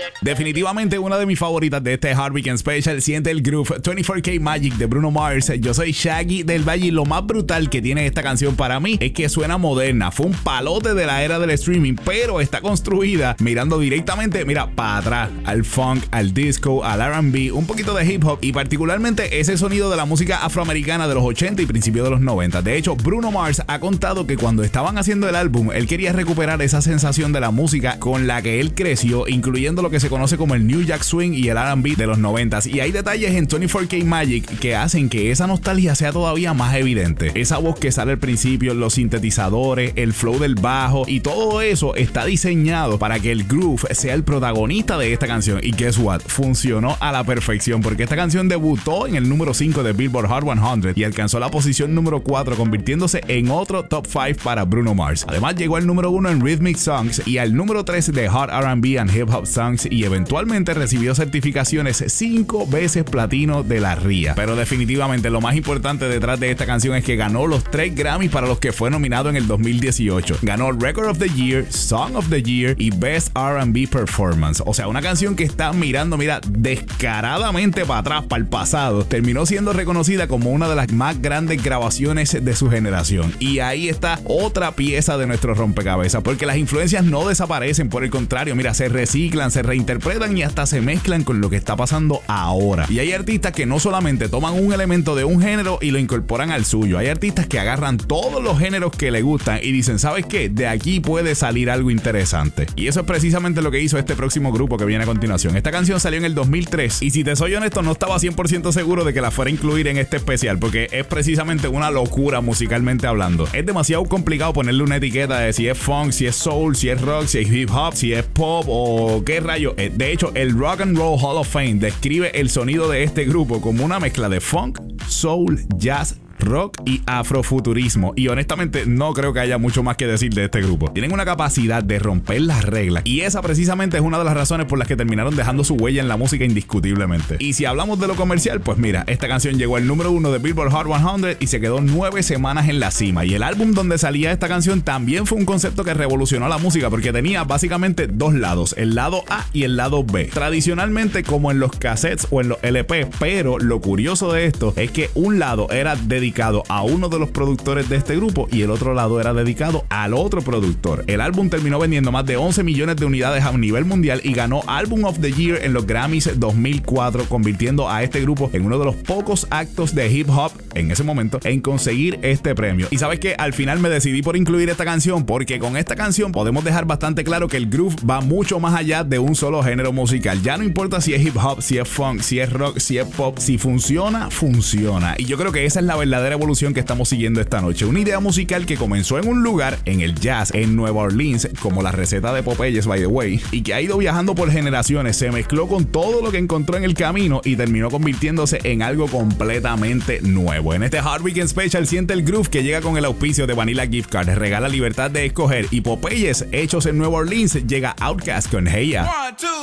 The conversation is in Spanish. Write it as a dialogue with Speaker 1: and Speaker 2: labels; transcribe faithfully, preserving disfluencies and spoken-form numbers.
Speaker 1: Definitivamente una de mis favoritas de este Hard Weekend Special. Siente el groove veinticuatro K Magic de Bruno Mars. Yo soy Shaggy del Valle y lo más brutal que tiene esta canción para mí es que suena moderna. Fue un palote de la era del streaming, pero está construida mirando directamente, mira, para atrás, al funk, al disco, al R and B, un poquito de hip hop y particularmente ese sonido de la música afroamericana de los ochenta y principios de los noventa. De hecho, Bruno Mars ha contado que cuando estaban haciendo el álbum, él quería recuperar esa sensación de la música con la que él creció, incluyendo lo que se conoce como el New Jack Swing y el R and B de los noventas. Y hay detalles en veinticuatro K Magic que hacen que esa nostalgia sea todavía más evidente. Esa voz que sale al principio, los sintetizadores, el flow del bajo y todo eso está diseñado para que el groove sea el protagonista de esta canción. Y guess what? Funcionó a la perfección porque esta canción debutó en el número cinco de Billboard Hot cien y alcanzó la posición número cuatro, convirtiéndose en otro top cinco para Bruno Mars. Además llegó al número uno en Rhythmic Songs y al número tres de Hot R and B and Hip Hop Songs y eventualmente recibió certificaciones cinco veces platino de la R I A. Pero definitivamente lo más importante detrás de esta canción es que ganó los tres Grammys para los que fue nominado en el dos mil dieciocho. Ganó Record of the Year, Song of the Year y Best R and B Performance. O sea, una canción que está mirando, mira, descaradamente para atrás, para el pasado. Terminó siendo reconocida como una de las más grandes grabaciones de su generación. Y ahí está otra pieza de nuestro rompecabezas, porque las influencias no desaparecen, por el contrario, mira, se reciclan, se reinterpretan y hasta se mezclan con lo que está pasando ahora. Y hay artistas que no solamente toman un elemento de un género y lo incorporan al suyo, hay artistas que agarran todos los géneros que le gustan y dicen, ¿sabes qué? De aquí puede salir algo interesante. Y eso es precisamente lo que hizo este próximo grupo que viene a continuación. Esta canción salió en el dos mil tres y si te soy honesto no estaba cien por ciento seguro de que la fuera a incluir en este especial porque es precisamente una locura musicalmente hablando. Es demasiado complicado ponerle una etiqueta de si es funk, si es soul, si es rock, si es hip hop, si es pop o qué rayo. De hecho, el Rock and Roll Hall of Fame describe el sonido de este grupo como una mezcla de funk, soul, jazz, rock y afrofuturismo, y honestamente no creo que haya mucho más que decir de este grupo. Tienen una capacidad de romper las reglas y esa precisamente es una de las razones por las que terminaron dejando su huella en la música indiscutiblemente. Y si hablamos de lo comercial, pues mira, esta canción llegó al número uno de Billboard Hot cien y se quedó nueve semanas en la cima, y el álbum donde salía esta canción también fue un concepto que revolucionó la música porque tenía básicamente dos lados, el lado A y el lado B, tradicionalmente como en los cassettes o en los L P, pero lo curioso de esto es que un lado era dedicado a uno de los productores de este grupo y el otro lado era dedicado al otro productor. El álbum terminó vendiendo más de once millones de unidades a nivel mundial y ganó Album of the Year en los Grammys dos mil cuatro, convirtiendo a este grupo en uno de los pocos actos de hip hop en ese momento en conseguir este premio. Y sabes que al final me decidí por incluir esta canción porque con esta canción podemos dejar bastante claro que el groove va mucho más allá de un solo género musical. Ya no importa si es hip hop, si es funk, si es rock, si es pop, si funciona, funciona. Y yo creo que esa es la verdadera evolución que estamos siguiendo esta noche. Una idea musical que comenzó en un lugar, en el jazz, en Nueva Orleans, como la receta de Popeyes, by the way, y que ha ido viajando por generaciones, se mezcló con todo lo que encontró en el camino y terminó convirtiéndose en algo completamente nuevo. En este Hard Weekend Special siente el groove que llega con el auspicio de Vanilla Gift Card, regala libertad de escoger, y Popeyes, hechos en Nueva Orleans, llega Outkast con Hey Ya. One, two,